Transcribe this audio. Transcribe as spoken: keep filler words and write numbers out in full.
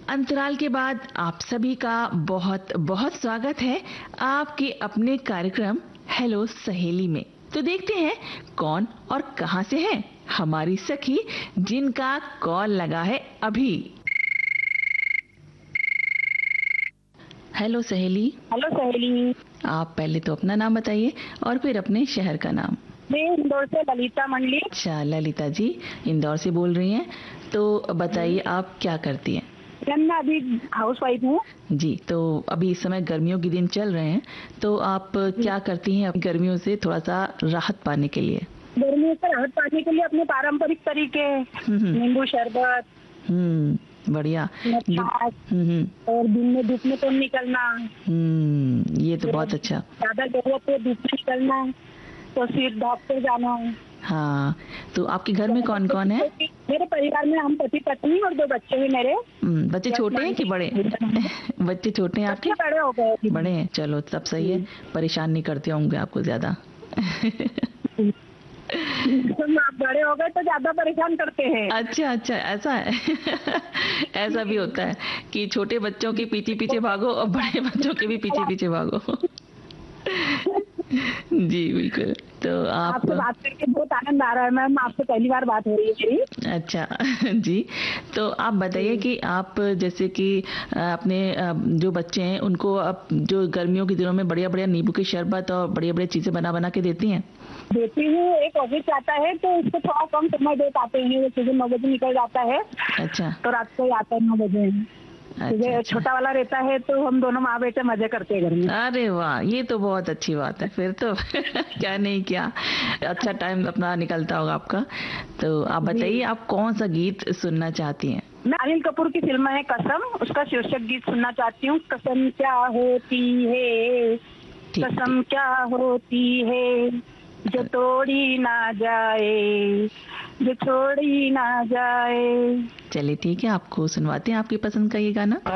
अंतराल के बाद आप सभी का बहुत बहुत स्वागत है आपके अपने कार्यक्रम हेलो सहेली में। तो देखते हैं कौन और कहां से है हमारी सखी जिनका कॉल लगा है अभी। हेलो सहेली। हेलो सहेली। आप पहले तो अपना नाम बताइए और फिर अपने शहर का नाम। मैं इंदौर से ललिता मंडली। अच्छा ललिता जी, इंदौर से बोल रही हैं, तो बताइए आप क्या करती हैं? मैं अभी हाउस वाइफ हूँ जी। तो अभी इस समय गर्मियों के दिन चल रहे हैं, तो आप क्या करती हैं गर्मियों से थोड़ा सा राहत पाने के लिए? गर्मियों से राहत पाने के लिए अपने पारंपरिक तरीके, नींबू शरबत, हम्म बढ़िया। हम्म और दिन में धूप में तो निकलना। हम्म ये तो बहुत अच्छा। ज्यादा जरूरत है धूप में निकलना तो सिर ढक कर जाना। हाँ, तो आपके घर में कौन कौन है? मेरे परिवार में हम पति पत्नी और दो बच्चे हैं मेरे। बच्चे छोटे हैं कि बड़े? बच्चे छोटे हैं आपके? बड़े हो गए। बड़े हैं, चलो सब सही है। परेशान नहीं करते होंगे आपको ज्यादा? आप बड़े हो गए तो ज्यादा परेशान करते हैं। अच्छा अच्छा, ऐसा है। ऐसा भी होता है कि छोटे बच्चों के पीछे पीछे भागो और बड़े बच्चों के भी पीछे पीछे भागो। जी बिल्कुल। तो आप आपसे बात करके बहुत आनंद आ रहा है मैम, आपसे पहली बार बात हो रही है मेरी। अच्छा जी। तो आप बताइए कि आप जैसे कि अपने जो बच्चे हैं उनको आप जो गर्मियों के दिनों में बढ़िया बढ़िया नींबू की शरबत और बढ़िया बढ़िया चीजें बना बना के देती हैं? देती हूँ। एक ऑफिस आता है तो उसको थोड़ा कम समय दे पाते हैं, वो सुबह नौ बजे निकल जाता है। अच्छा। तो रात को आता है नौ बजे। अच्छा, अच्छा। छोटा वाला रहता है तो हम दोनों माँ बेटे मजे करते हैं घर में। अरे वाह, ये तो बहुत अच्छी बात है फिर तो। क्या नहीं क्या अच्छा टाइम अपना निकलता होगा आपका। तो आप बताइए आप कौन सा गीत सुनना चाहती हैं? मैं अनिल कपूर की फिल्म है कसम, उसका शीर्षक गीत सुनना चाहती हूँ। कसम क्या होती है, कसम क्या होती है, जो तोड़ी ना जाए, जो छोड़ी ना जाए। चलिए ठीक है, आपको सुनवाते हैं आपकी पसंद का ये गाना।